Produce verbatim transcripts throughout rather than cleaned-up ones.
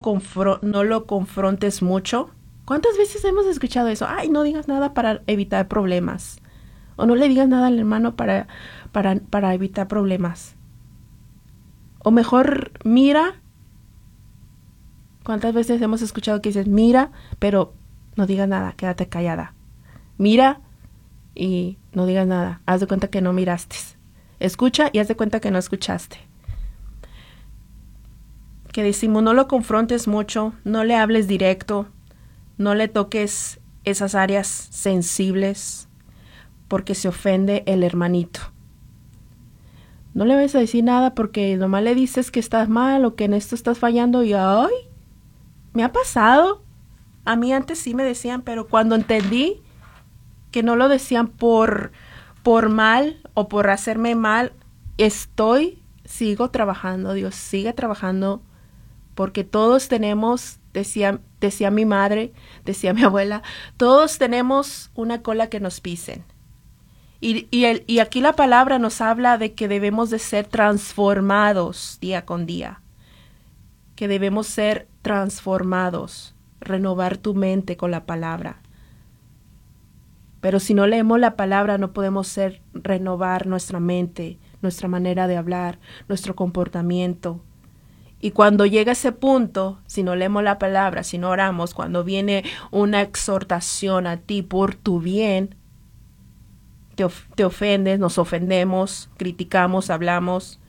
confro- no lo confrontes mucho. ¿Cuántas veces hemos escuchado eso? Ay, no digas nada para evitar problemas. O no le digas nada al hermano para, para, para evitar problemas. O mejor, mira. ¿Cuántas veces hemos escuchado que dices, mira, pero no digas nada, quédate callada? Mira y no digas nada. Haz de cuenta que no miraste. Escucha y haz de cuenta que no escuchaste. Que decimos, no lo confrontes mucho, no le hables directo, no le toques esas áreas sensibles, porque se ofende el hermanito. No le vas a decir nada porque nomás le dices que estás mal o que en esto estás fallando y ¡ay! Me ha pasado. A mí antes sí me decían, pero cuando entendí que no lo decían por, por mal o por hacerme mal, estoy, sigo trabajando, Dios sigue trabajando, porque todos tenemos, decía, decía mi madre, decía mi abuela, todos tenemos una cola que nos pisen. Y, y, el, y aquí la palabra nos habla de que debemos de ser transformados día con día, que debemos ser transformados, renovar tu mente con la palabra. Pero si no leemos la palabra no podemos ser, renovar nuestra mente, nuestra manera de hablar, nuestro comportamiento. Y cuando llega ese punto, si no leemos la palabra, si no oramos, cuando viene una exhortación a ti por tu bien, te, of- te ofendes, nos ofendemos, criticamos, hablamos.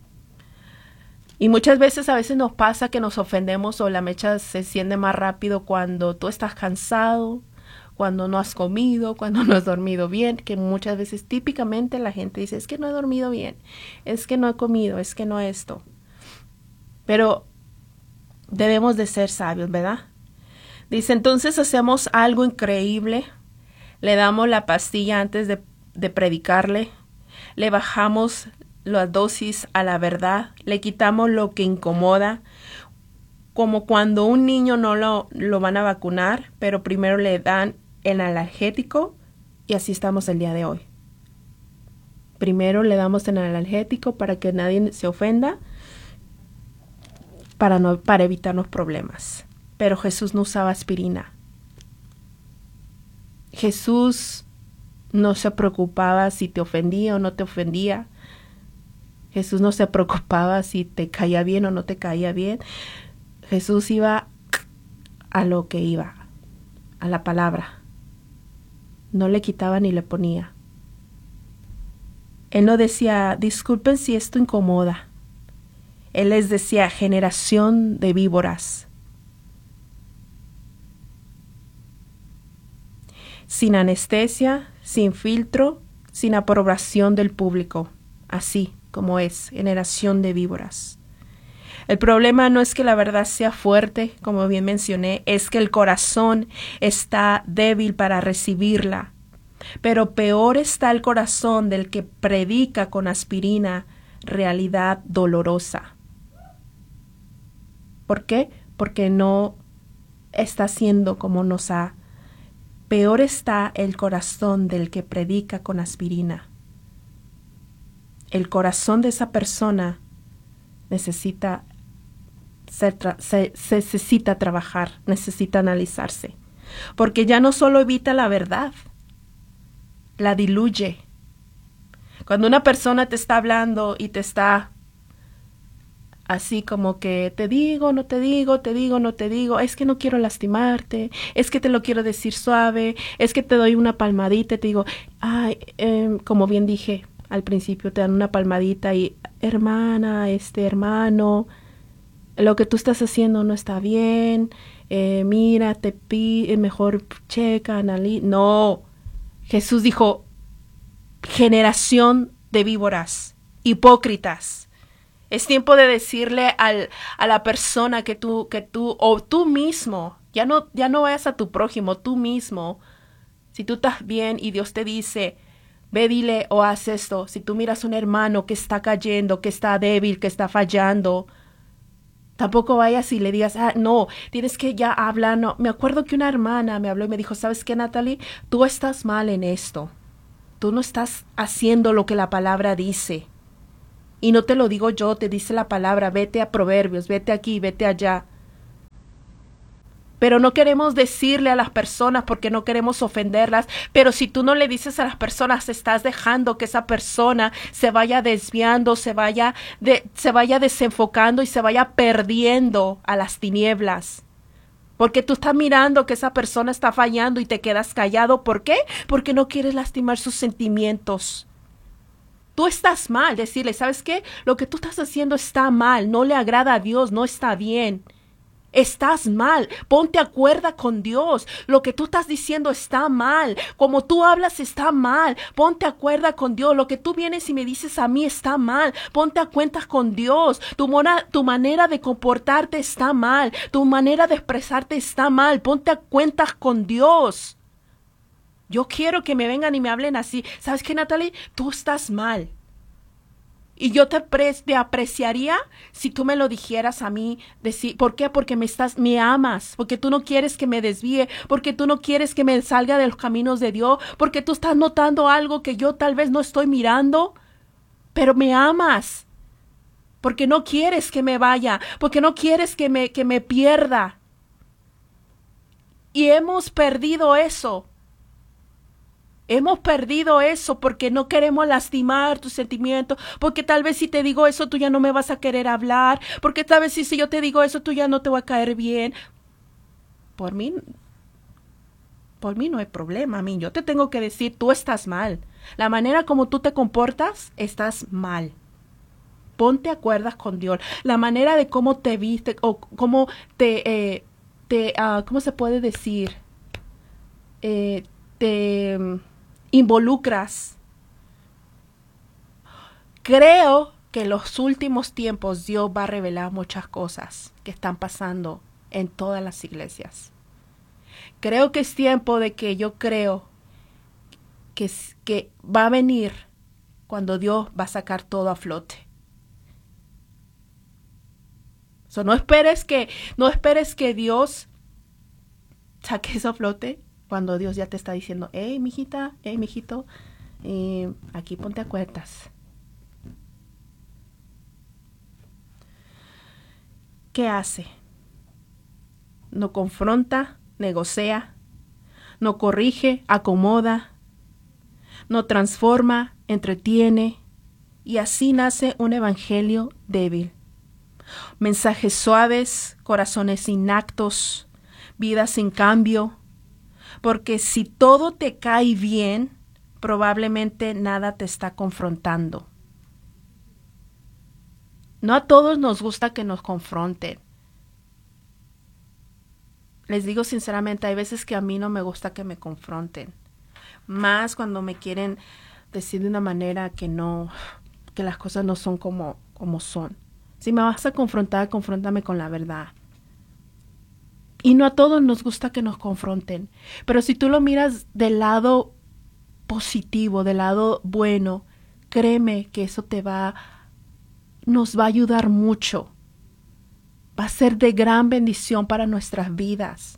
Y muchas veces, a veces nos pasa que nos ofendemos o la mecha se enciende más rápido cuando tú estás cansado, cuando no has comido, cuando no has dormido bien, que muchas veces típicamente la gente dice, es que no he dormido bien, es que no he comido, es que no esto. Pero debemos de ser sabios, ¿verdad? Dice, entonces hacemos algo increíble, le damos la pastilla antes de, de predicarle, le bajamos la dosis a la verdad, le quitamos lo que incomoda, como cuando un niño no lo, lo van a vacunar, pero primero le dan el analgésico y así estamos el día de hoy. Primero le damos el analgésico para que nadie se ofenda, para, no, para evitarnos problemas. Pero Jesús no usaba aspirina. Jesús no se preocupaba si te ofendía o no te ofendía. Jesús no se preocupaba si te caía bien o no te caía bien. Jesús iba a lo que iba, a la palabra. No le quitaba ni le ponía. Él no decía, disculpen si esto incomoda. Él les decía, generación de víboras. Sin anestesia, sin filtro, sin aprobación del público. Así como es, generación de víboras. El problema no es que la verdad sea fuerte, como bien mencioné, es que el corazón está débil para recibirla. Pero peor está el corazón del que predica con aspirina realidad dolorosa. ¿Por qué? Porque no está haciendo como nos ha. Peor está el corazón del que predica con aspirina. El corazón de esa persona necesita ser tra- se, se necesita trabajar, necesita analizarse. Porque ya no solo evita la verdad, la diluye. Cuando una persona te está hablando y te está así como que te digo, no te digo, te digo, no te digo, es que no quiero lastimarte, es que te lo quiero decir suave, es que te doy una palmadita y te digo, ay, eh, como bien dije al principio, te dan una palmadita y hermana, este hermano, lo que tú estás haciendo no está bien, eh, mira, te pide, mejor checa, analiza. No, Jesús dijo, generación de víboras, hipócritas. Es tiempo de decirle al, a la persona que tú, que tú, o tú mismo, ya no, ya no vayas a tu prójimo, tú mismo. Si tú estás bien y Dios te dice, ve, dile o haz esto. Si tú miras a un hermano que está cayendo, que está débil, que está fallando, tampoco vayas y le digas, ah, no, tienes que ya hablar. No. Me acuerdo que una hermana me habló y me dijo, ¿sabes qué, Natalie? Tú estás mal en esto. Tú no estás haciendo lo que la palabra dice. Y no te lo digo yo, te dice la palabra, vete a Proverbios, vete aquí, vete allá. Pero no queremos decirle a las personas porque no queremos ofenderlas. Pero si tú no le dices a las personas, estás dejando que esa persona se vaya desviando, se vaya, de, se vaya desenfocando y se vaya perdiendo a las tinieblas. Porque tú estás mirando que esa persona está fallando y te quedas callado. ¿Por qué? Porque no quieres lastimar sus sentimientos. Tú estás mal. Decirle, ¿sabes qué? Lo que tú estás haciendo está mal. No le agrada a Dios. No está bien. Estás mal, ponte a cuerda con Dios. Lo que tú estás diciendo está mal. Como tú hablas está mal. Ponte a cuerda con Dios. Lo que tú vienes y me dices a mí está mal. Ponte a cuentas con Dios. Tu, mona, tu manera de comportarte está mal. Tu manera de expresarte está mal. Ponte a cuentas con Dios. Yo quiero que me vengan y me hablen así. ¿Sabes qué, Natalie? Tú estás mal. Y yo te, te apreciaría si tú me lo dijeras a mí. Decir, ¿por qué? Porque me estás, me amas. Porque tú no quieres que me desvíe. Porque tú no quieres que me salga de los caminos de Dios. Porque tú estás notando algo que yo tal vez no estoy mirando. Pero me amas. Porque no quieres que me vaya. Porque no quieres que me, que me pierda. Y hemos perdido eso. Hemos perdido eso porque no queremos lastimar tus sentimientos, porque tal vez si te digo eso tú ya no me vas a querer hablar, porque tal vez si, si yo te digo eso tú ya no te va a caer bien. Por mí, por mí no hay problema, a mí yo te tengo que decir, tú estás mal. La manera como tú te comportas, estás mal. Ponte a cuerdas con Dios. La manera de cómo te viste o cómo te, eh, te uh, ¿cómo se puede decir? Eh, te um, involucras. Creo que en los últimos tiempos Dios va a revelar muchas cosas que están pasando en todas las iglesias. Creo que es tiempo de que yo creo que, que va a venir cuando Dios va a sacar todo a flote. So, no esperes que, no esperes que Dios saque eso a flote cuando Dios ya te está diciendo, hey, mijita, hey, mijito, eh, aquí ponte a cuentas. ¿Qué hace? No confronta, negocia, no corrige, acomoda, no transforma, entretiene, y así nace un evangelio débil. Mensajes suaves, corazones inactos, vidas sin cambio, porque si todo te cae bien, probablemente nada te está confrontando. No a todos nos gusta que nos confronten. Les digo sinceramente, hay veces que a mí no me gusta que me confronten. Más cuando me quieren decir de una manera que no, que las cosas no son como, como son. Si me vas a confrontar, confróntame con la verdad. Y no a todos nos gusta que nos confronten. Pero si tú lo miras del lado positivo, del lado bueno, créeme que eso te va, nos va a ayudar mucho. Va a ser de gran bendición para nuestras vidas.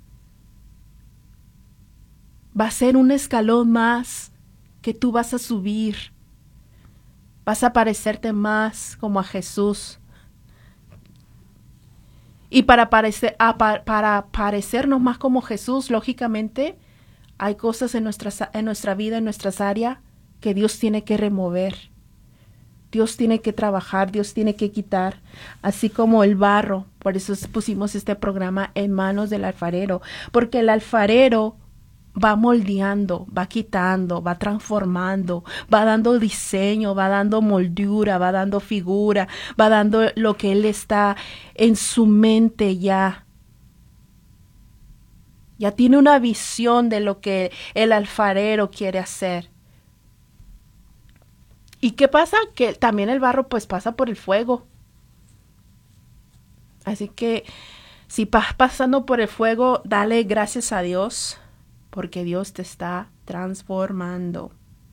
Va a ser un escalón más que tú vas a subir. Vas a parecerte más como a Jesús. Y para, parecer, para parecernos más como Jesús, lógicamente, hay cosas en nuestra, en nuestra vida, en nuestras áreas, que Dios tiene que remover. Dios tiene que trabajar, Dios tiene que quitar, así como el barro. Por eso pusimos este programa en manos del alfarero, porque el alfarero va moldeando, va quitando, va transformando, va dando diseño, va dando moldura, va dando figura, va dando lo que Él está en su mente ya. Ya tiene una visión de lo que el alfarero quiere hacer. ¿Y qué pasa? Que también el barro pues pasa por el fuego. Así que si vas pasando por el fuego, dale gracias a Dios, porque Dios te está transformando.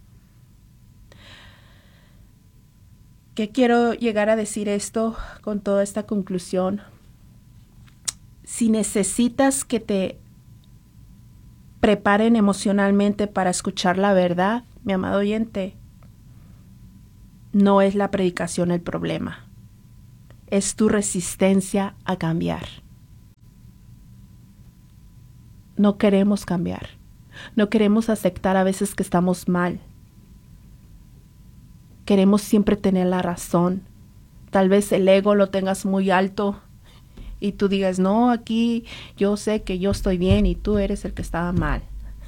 ¿Qué quiero llegar a decir esto con toda esta conclusión? Si necesitas que te preparen emocionalmente para escuchar la verdad, mi amado oyente, no es la predicación el problema, es tu resistencia a cambiar. no queremos cambiar. No queremos aceptar a veces que estamos mal. Queremos siempre tener la razón. Tal vez el ego lo tengas muy alto y tú digas, no, aquí yo sé que yo estoy bien y tú eres el que estaba mal.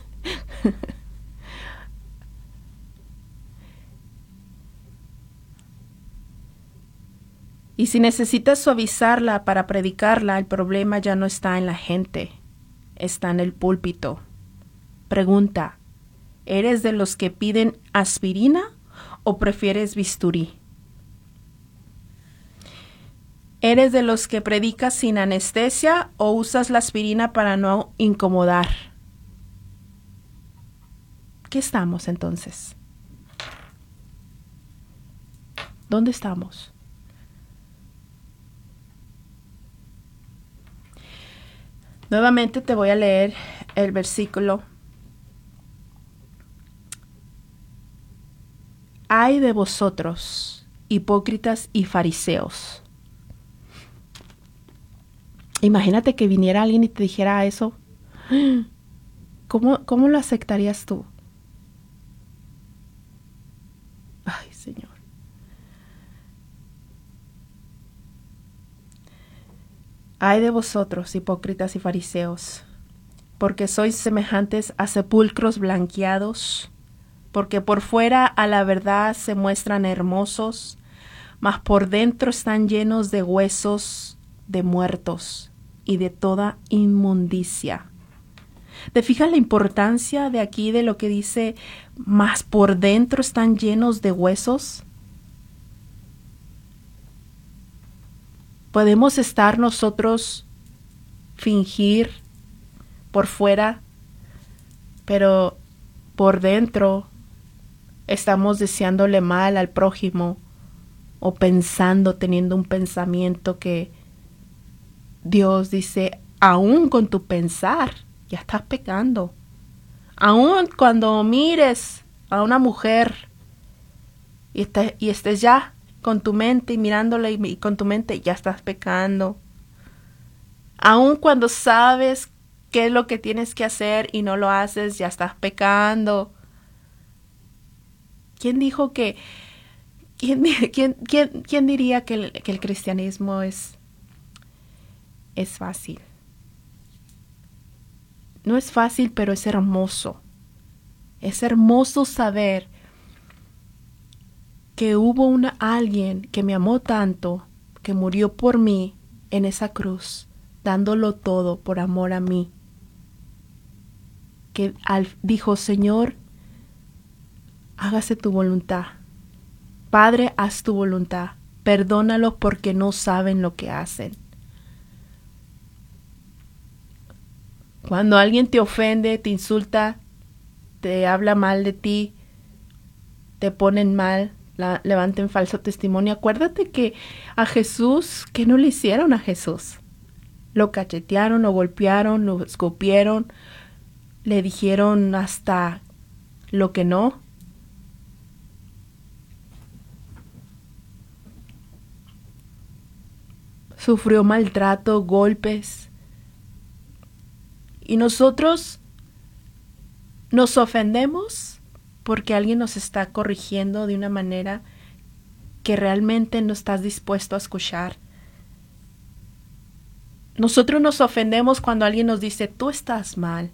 Y si necesitas suavizarla para predicarla, el problema ya no está en la gente, está en el púlpito. Pregunta, ¿eres de los que piden aspirina o prefieres bisturí? ¿Eres de los que predicas sin anestesia o usas la aspirina para no incomodar? ¿Qué estamos entonces? ¿Dónde estamos? Nuevamente te voy a leer el versículo. Ay de vosotros, hipócritas y fariseos. Imagínate que viniera alguien y te dijera eso. ¿Cómo, cómo lo aceptarías tú? Ay, Señor. Ay de vosotros, hipócritas y fariseos, porque sois semejantes a sepulcros blanqueados, porque por fuera a la verdad se muestran hermosos, mas por dentro están llenos de huesos de muertos y de toda inmundicia. ¿Te fijas la importancia de aquí de lo que dice, mas por dentro están llenos de huesos? Podemos estar nosotros fingir por fuera, pero por dentro estamos deseándole mal al prójimo o pensando, teniendo un pensamiento que Dios dice, aún con tu pensar, ya estás pecando. Aún cuando mires a una mujer y, estés, y estés ya con tu mente y mirándola y, y con tu mente, ya estás pecando. Aún cuando sabes qué es lo que tienes que hacer y no lo haces, ya estás pecando. ¿Quién dijo que, quién, quién, quién, quién diría que el, que el cristianismo es, es fácil? No es fácil, pero es hermoso. Es hermoso saber que hubo una, alguien que me amó tanto, que murió por mí en esa cruz, dándolo todo por amor a mí. Que al, dijo, Señor, hágase tu voluntad. Padre, haz tu voluntad. Perdónalos porque no saben lo que hacen. Cuando alguien te ofende, te insulta, te habla mal de ti, te ponen mal, la, levanten falso testimonio, acuérdate que a Jesús, ¿qué no le hicieron a Jesús? Lo cachetearon, lo golpearon, lo escupieron, le dijeron hasta lo que no. Sufrió maltrato, golpes. Y nosotros nos ofendemos porque alguien nos está corrigiendo de una manera que realmente no estás dispuesto a escuchar. Nosotros nos ofendemos cuando alguien nos dice, tú estás mal.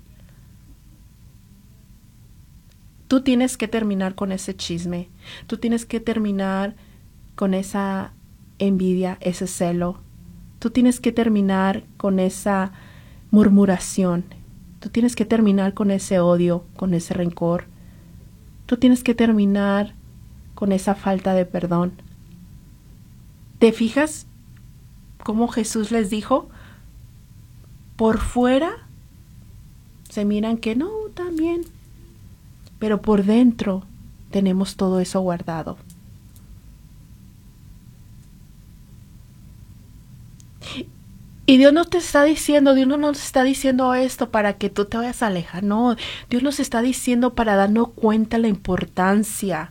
Tú tienes que terminar con ese chisme. Tú tienes que terminar con esa envidia, ese celo. Tú tienes que terminar con esa murmuración. Tú tienes que terminar con ese odio, con ese rencor. Tú tienes que terminar con esa falta de perdón. ¿Te fijas cómo Jesús les dijo? Por fuera se miran que no, también. Pero por dentro tenemos todo eso guardado. Y Dios no te está diciendo, Dios no nos está diciendo esto para que tú te vayas a alejar. No, Dios nos está diciendo para darnos cuenta la importancia.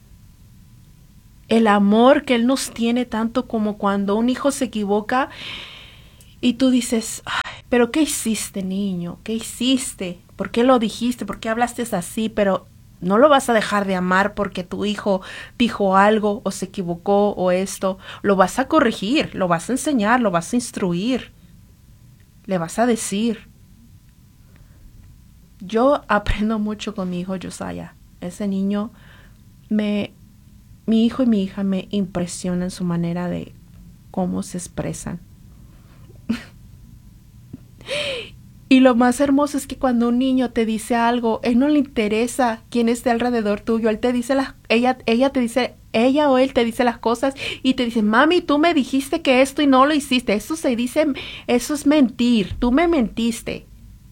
El amor que Él nos tiene tanto como cuando un hijo se equivoca y tú dices, ay, pero ¿qué hiciste, niño? ¿Qué hiciste? ¿Por qué lo dijiste? ¿Por qué hablaste así? Pero no lo vas a dejar de amar porque tu hijo dijo algo o se equivocó o esto. Lo vas a corregir, lo vas a enseñar, lo vas a instruir. Le vas a decir. Yo aprendo mucho con mi hijo Josiah. Ese niño me... Mi hijo y mi hija me impresionan su manera de cómo se expresan. Y lo más hermoso es que cuando un niño te dice algo, él no le interesa quién esté alrededor tuyo. Él te dice las, ella, ella te dice, ella o él te dice las cosas y te dice, mami, tú me dijiste que esto y no lo hiciste. Eso se dice, eso es mentir. Tú me mentiste.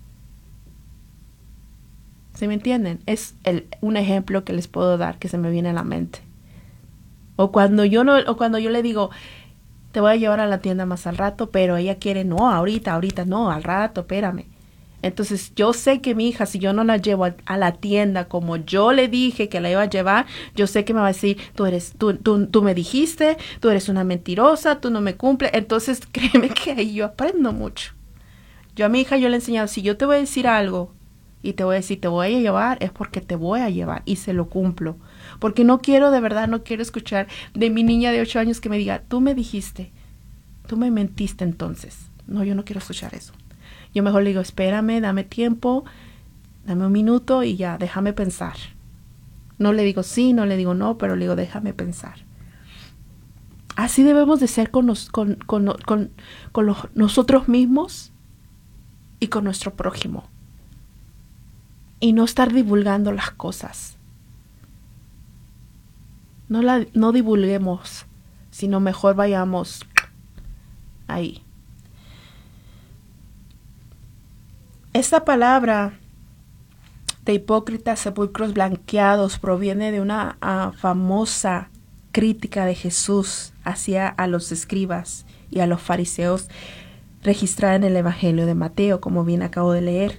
¿Sí me entienden? Es el, un ejemplo que les puedo dar que se me viene a la mente. O cuando yo no, o cuando yo le digo, te voy a llevar a la tienda más al rato, pero ella quiere, no, ahorita, ahorita, no, al rato, espérame. Entonces yo sé que mi hija, si yo no la llevo a, a la tienda como yo le dije que la iba a llevar, yo sé que me va a decir, tú eres, tú, tú, tú me dijiste, tú eres una mentirosa, tú no me cumples. Entonces créeme que ahí yo aprendo mucho. Yo a mi hija yo le he enseñado, si yo te voy a decir algo y te voy a decir, te voy a llevar, es porque te voy a llevar y se lo cumplo. Porque no quiero, de verdad, no quiero escuchar de mi niña de ocho años que me diga, tú me dijiste, tú me mentiste entonces. No, yo no quiero escuchar eso. Yo mejor le digo, espérame, dame tiempo, dame un minuto y ya, déjame pensar. No le digo sí, no le digo no, pero le digo, déjame pensar. Así debemos de ser con, nos, con, con, con, con los, nosotros mismos y con nuestro prójimo. Y no estar divulgando las cosas. No, la, no divulguemos, sino mejor vayamos ahí. Esta palabra de hipócritas, sepulcros blanqueados proviene de una uh, famosa crítica de Jesús hacia a los escribas y a los fariseos registrada en el Evangelio de Mateo, como bien acabo de leer.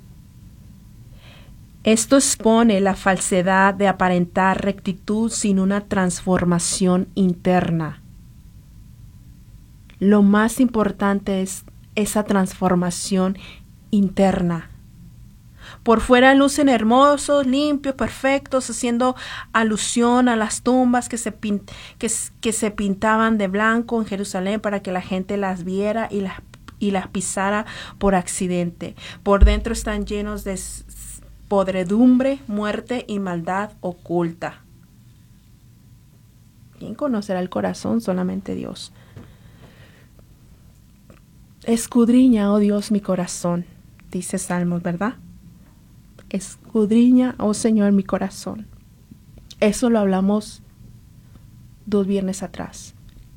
Esto expone la falsedad de aparentar rectitud sin una transformación interna. Lo más importante es esa transformación interna. Por fuera lucen hermosos, limpios, perfectos, haciendo alusión a las tumbas que se, pin- que, que se pintaban de blanco en Jerusalén para que la gente las viera y las, y las pisara por accidente. Por dentro están llenos de podredumbre, muerte y maldad oculta. ¿Quién conocerá el corazón? Solamente Dios. Escudriña, oh Dios, mi corazón, dice Salmos, ¿verdad? Escudriña, oh Señor, mi corazón. Eso lo hablamos dos viernes atrás.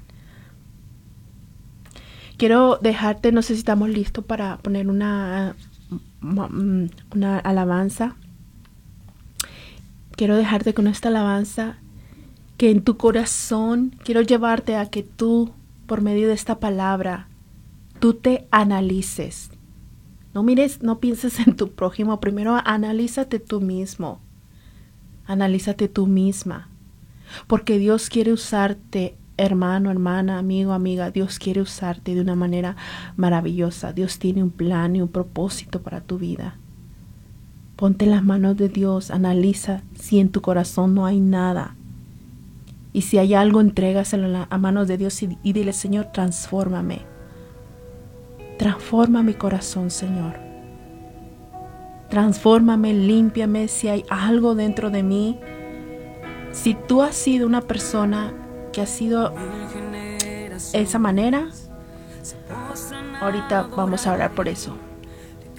Quiero dejarte, no sé si estamos listos para poner una, una alabanza. Quiero dejarte con esta alabanza que en tu corazón, quiero llevarte a que tú, por medio de esta palabra, tú te analices. No mires, no pienses en tu prójimo. Primero analízate tú mismo. Analízate tú misma. Porque Dios quiere usarte, hermano, hermana, amigo, amiga. Dios quiere usarte de una manera maravillosa. Dios tiene un plan y un propósito para tu vida. Ponte en las manos de Dios. Analiza si en tu corazón no hay nada. Y si hay algo, entrégaselo a manos de Dios y, y dile, Señor, transfórmame. Transforma mi corazón, Señor. Transfórmame, límpiame si hay algo dentro de mí. Si tú has sido una persona que ha sido esa manera, ahorita vamos a orar por eso.